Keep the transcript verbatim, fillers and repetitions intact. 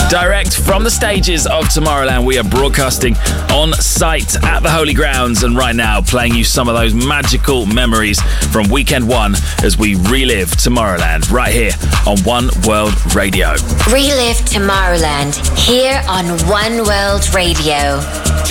Direct from the stages of Tomorrowland, we are broadcasting on site at the Holy Grounds, and right now playing you some of those magical memories from weekend one as we relive Tomorrowland right here on One World Radio. Relive Tomorrowland here on One World Radio.